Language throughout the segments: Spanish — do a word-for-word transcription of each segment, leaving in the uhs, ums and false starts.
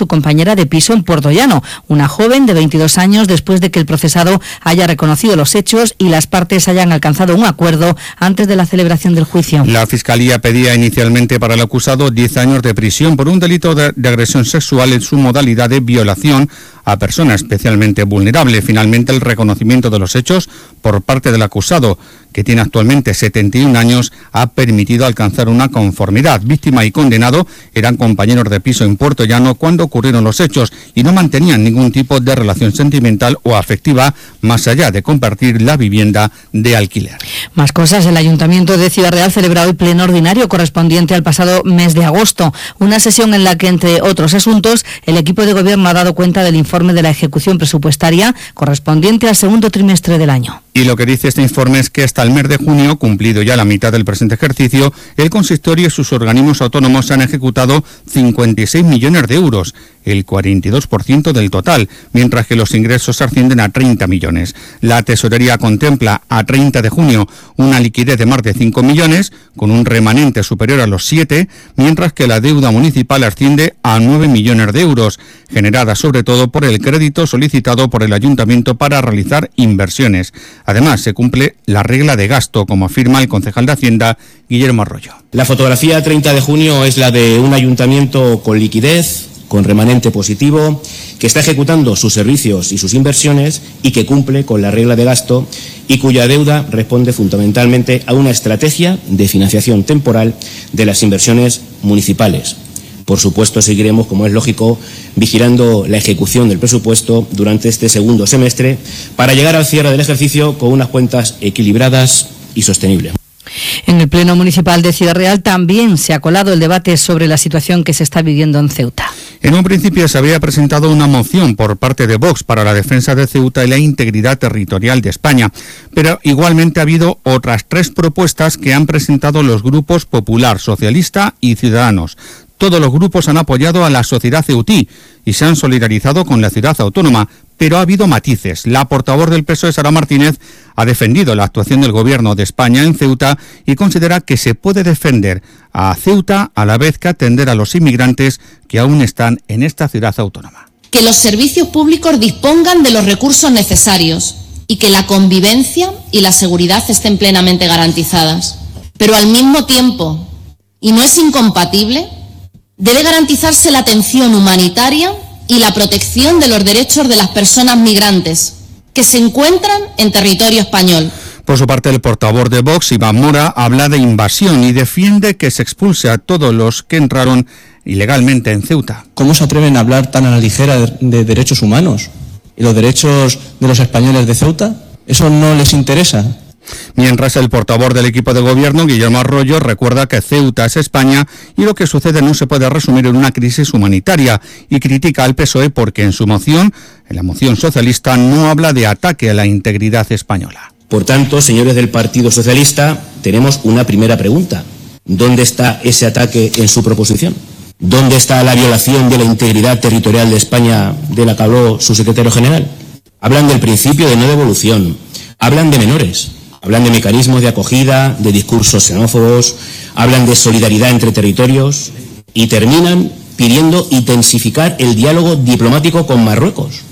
su compañera de piso en Puertollano, una joven de veintidós años, después de que el procesado haya reconocido los hechos y las partes hayan alcanzado un acuerdo antes de la celebración del juicio. La Fiscalía pedía inicialmente para el acusado diez años de prisión por un delito de, de agresión sexual en su modalidad de violación a persona especialmente vulnerable. Finalmente, el reconocimiento de los hechos por parte del acusado, que tiene actualmente setenta y un años, ha permitido alcanzar una conformidad. Víctima y condenado eran compañeros de piso en Puertollano cuando ocurrieron los hechos y no mantenían ningún tipo de relación sentimental o afectiva más allá de compartir la vivienda de alquiler. Más cosas. El Ayuntamiento de Ciudad Real celebra hoy pleno ordinario correspondiente al pasado mes de agosto, una sesión en la que, entre otros asuntos, el equipo de gobierno ha dado cuenta del informe de la ejecución presupuestaria correspondiente al segundo trimestre del año. Y lo que dice este informe es que hasta el mes de junio, cumplido ya la mitad del presente ejercicio, el consistorio y sus organismos autónomos han ejecutado cincuenta y seis millones de euros, el cuarenta y dos por ciento del total, mientras que los ingresos ascienden a treinta millones. La tesorería contempla a treinta de junio una liquidez de más de cinco millones, con un remanente superior a los siete, mientras que la deuda municipal asciende a nueve millones de euros, generada sobre todo por el crédito solicitado por el Ayuntamiento para realizar inversiones. Además, se cumple la regla de gasto, como afirma el concejal de Hacienda, Guillermo Arroyo. La fotografía treinta de junio es la de un ayuntamiento con liquidez, con remanente positivo, que está ejecutando sus servicios y sus inversiones y que cumple con la regla de gasto y cuya deuda responde fundamentalmente a una estrategia de financiación temporal de las inversiones municipales. Por supuesto, seguiremos, como es lógico, vigilando la ejecución del presupuesto durante este segundo semestre para llegar al cierre del ejercicio con unas cuentas equilibradas y sostenibles. En el Pleno Municipal de Ciudad Real también se ha colado el debate sobre la situación que se está viviendo en Ceuta. En un principio se había presentado una moción por parte de Vox para la defensa de Ceuta y la integridad territorial de España, pero igualmente ha habido otras tres propuestas que han presentado los grupos Popular, Socialista y Ciudadanos. Todos los grupos han apoyado a la sociedad ceutí y se han solidarizado con la ciudad autónoma, pero ha habido matices. La portavoz del P S O E, Sara Martínez, ha defendido la actuación del Gobierno de España en Ceuta y considera que se puede defender a Ceuta a la vez que atender a los inmigrantes que aún están en esta ciudad autónoma. Que los servicios públicos dispongan de los recursos necesarios y que la convivencia y la seguridad estén plenamente garantizadas. Pero al mismo tiempo, y no es incompatible, debe garantizarse la atención humanitaria y la protección de los derechos de las personas migrantes que se encuentran en territorio español. Por su parte, el portavoz de Vox, Iván Mora, habla de invasión y defiende que se expulse a todos los que entraron ilegalmente en Ceuta. ¿Cómo se atreven a hablar tan a la ligera de, de derechos humanos y los derechos de los españoles de Ceuta? ¿Eso no les interesa? Mientras, el portavoz del equipo de gobierno, Guillermo Arroyo, recuerda que Ceuta es España y lo que sucede no se puede resumir en una crisis humanitaria y critica al P S O E porque en su moción, en la moción socialista, no habla de ataque a la integridad española. Por tanto, señores del Partido Socialista, tenemos una primera pregunta. ¿Dónde está ese ataque en su proposición? ¿Dónde está la violación de la integridad territorial de España de la que habló su secretario general? Hablan del principio de no devolución, hablan de menores. Hablan de mecanismos de acogida, de discursos xenófobos, hablan de solidaridad entre territorios y terminan pidiendo intensificar el diálogo diplomático con Marruecos.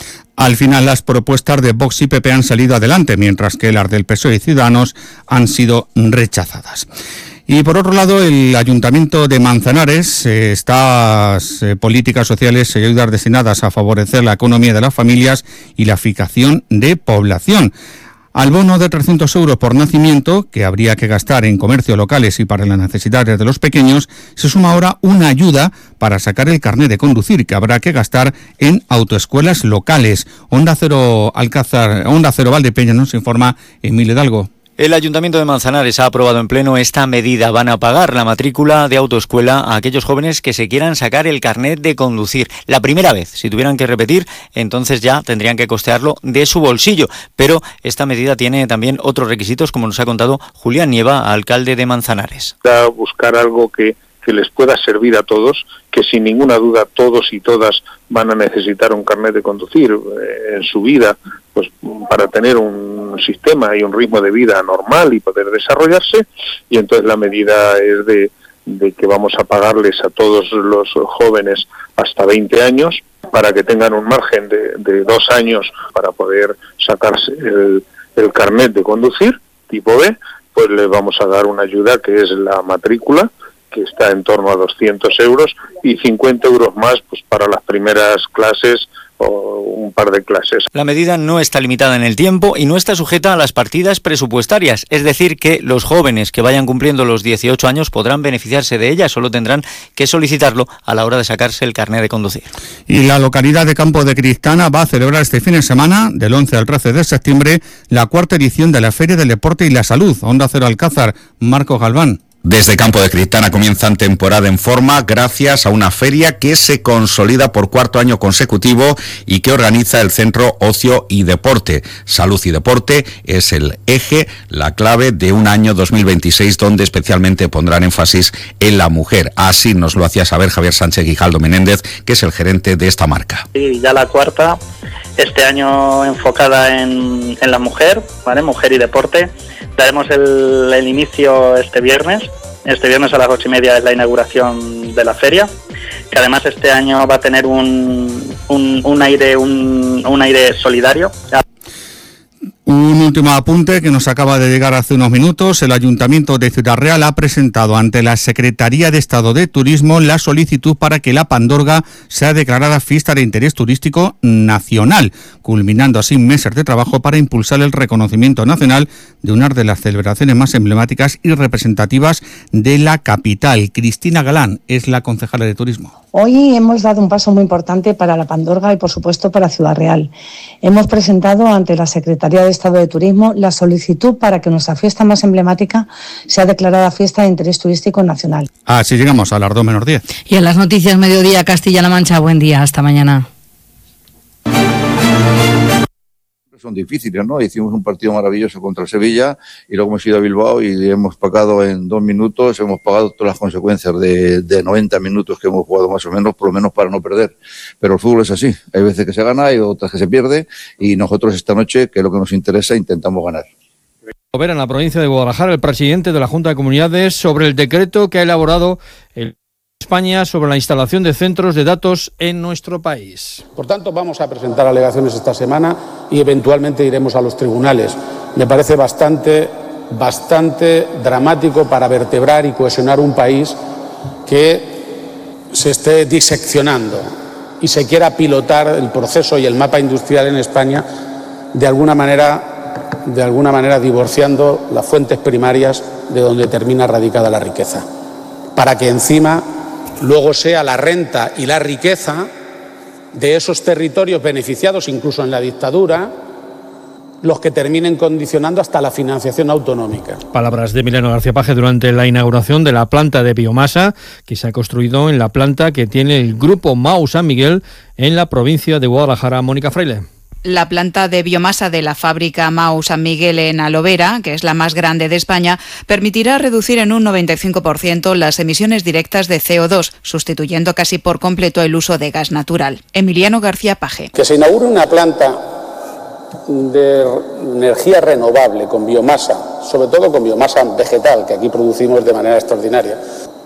Al final, las propuestas de Vox y P P han salido adelante, mientras que las del P S O E y Ciudadanos han sido rechazadas. Y por otro lado, el Ayuntamiento de Manzanares, eh, estas eh, políticas sociales y ayudas destinadas a favorecer la economía de las familias y la fijación de población. Al bono de trescientos euros por nacimiento, que habría que gastar en comercios locales y para las necesidades de los pequeños, se suma ahora una ayuda para sacar el carnet de conducir, que habrá que gastar en autoescuelas locales. Onda Cero Alcázar, Onda Cero Valdepeñas, nos informa Emilio Hidalgo. El Ayuntamiento de Manzanares ha aprobado en pleno esta medida. Van a pagar la matrícula de autoescuela a aquellos jóvenes que se quieran sacar el carnet de conducir. La primera vez, si tuvieran que repetir, entonces ya tendrían que costearlo de su bolsillo. Pero esta medida tiene también otros requisitos, como nos ha contado Julián Nieva, alcalde de Manzanares. Buscar algo que, que les pueda servir a todos, que sin ninguna duda todos y todas van a necesitar un carnet de conducir eh, en su vida, pues para tener un sistema y un ritmo de vida normal y poder desarrollarse, y entonces la medida es de, de que vamos a pagarles a todos los jóvenes hasta veinte años para que tengan un margen de, de dos años para poder sacarse el, el carnet de conducir tipo B, pues les vamos a dar una ayuda que es la matrícula, que está en torno a doscientos euros, y cincuenta euros más pues para las primeras clases o un par de clases. La medida no está limitada en el tiempo y no está sujeta a las partidas presupuestarias, es decir, que los jóvenes que vayan cumpliendo los dieciocho años podrán beneficiarse de ella, solo tendrán que solicitarlo a la hora de sacarse el carnet de conducir. Y la localidad de Campo de Cristana va a celebrar este fin de semana, del once al trece de septiembre, la cuarta edición de la Feria del Deporte y la Salud. Onda Cero Alcázar, Marco Galván. Desde Campo de Cristana comienzan temporada en forma gracias a una feria que se consolida por cuarto año consecutivo y que organiza el Centro Ocio y Deporte. Salud y Deporte es el eje, la clave de un año dos mil veintiséis donde especialmente pondrán énfasis en la mujer. Así nos lo hacía saber Javier Sánchez Guijaldo Menéndez, que es el gerente de esta marca. Y ya la cuarta, este año enfocada en, en la mujer, ¿vale? Mujer y deporte. Daremos el, el inicio este viernes. Este viernes a las ocho y media es la inauguración de la feria, que además este año va a tener un, un, un aire un, un aire solidario. Un último apunte que nos acaba de llegar hace unos minutos. El Ayuntamiento de Ciudad Real ha presentado ante la Secretaría de Estado de Turismo la solicitud para que la Pandorga sea declarada fiesta de interés turístico nacional, culminando así meses de trabajo para impulsar el reconocimiento nacional de una de las celebraciones más emblemáticas y representativas de la capital. Cristina Galán es la concejala de Turismo. Hoy hemos dado un paso muy importante para la Pandorga y, por supuesto, para Ciudad Real. Hemos presentado ante la Secretaría de Estado de Turismo la solicitud para que nuestra fiesta más emblemática sea declarada fiesta de interés turístico nacional. Así llegamos a las dos menos diez. Y en las noticias mediodía Castilla-La Mancha, buen día, hasta mañana. Son difíciles, ¿no? Hicimos un partido maravilloso contra el Sevilla y luego hemos ido a Bilbao y hemos pagado en dos minutos, hemos pagado todas las consecuencias de, de noventa minutos que hemos jugado más o menos, por lo menos para no perder. Pero el fútbol es así, hay veces que se gana y otras que se pierde y nosotros esta noche, que es lo que nos interesa, intentamos ganar. Ver en la provincia de Guadalajara el presidente de la Junta de Comunidades sobre el decreto que ha elaborado el España sobre la instalación de centros de datos en nuestro país. Por tanto, vamos a presentar alegaciones esta semana y eventualmente iremos a los tribunales. Me parece bastante, bastante dramático para vertebrar y cohesionar un país que se esté diseccionando y se quiera pilotar el proceso y el mapa industrial en España de alguna manera, de alguna manera divorciando las fuentes primarias de donde termina radicada la riqueza, para que encima luego sea la renta y la riqueza de esos territorios beneficiados incluso en la dictadura los que terminen condicionando hasta la financiación autonómica. Palabras de Emiliano García Paje durante la inauguración de la planta de biomasa que se ha construido en la planta que tiene el Grupo Mau San Miguel en la provincia de Guadalajara. Mónica Fraile. La planta de biomasa de la fábrica Mau San Miguel en Alovera, que es la más grande de España, permitirá reducir en un noventa y cinco por ciento las emisiones directas de C O dos, sustituyendo casi por completo el uso de gas natural. Emiliano García Paje. Que se inaugure una planta de energía renovable con biomasa, sobre todo con biomasa vegetal, que aquí producimos de manera extraordinaria,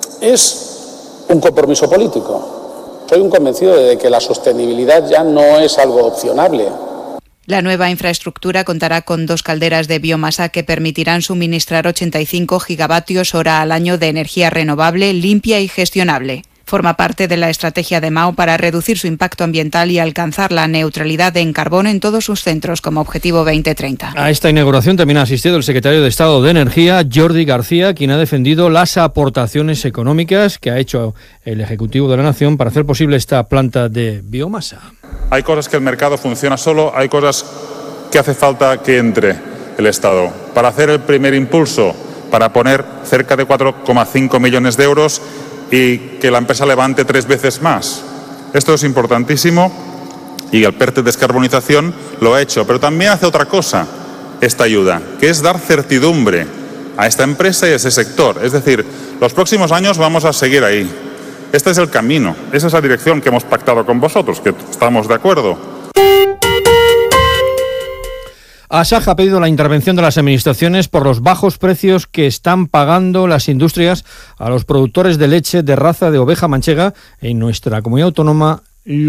es un compromiso político. Soy un convencido de que la sostenibilidad ya no es algo opcionable. La nueva infraestructura contará con dos calderas de biomasa que permitirán suministrar ochenta y cinco gigavatios hora al año de energía renovable, limpia y gestionable. Forma parte de la estrategia de Mau para reducir su impacto ambiental y alcanzar la neutralidad en carbono en todos sus centros como objetivo veinte treinta. A esta inauguración también ha asistido el secretario de Estado de Energía, Jordi García, quien ha defendido las aportaciones económicas que ha hecho el Ejecutivo de la Nación para hacer posible esta planta de biomasa. Hay cosas que el mercado funciona solo, hay cosas que hace falta que entre el Estado. Para hacer el primer impulso, para poner cerca de cuatro coma cinco millones de euros y que la empresa levante tres veces más. Esto es importantísimo y el PERTE de descarbonización lo ha hecho, pero también hace otra cosa esta ayuda, que es dar certidumbre a esta empresa y a ese sector. Es decir, los próximos años vamos a seguir ahí. Este es el camino, esa es la dirección que hemos pactado con vosotros, que estamos de acuerdo. Asaja ha pedido la intervención de las administraciones por los bajos precios que están pagando las industrias a los productores de leche de raza de oveja manchega en nuestra comunidad autónoma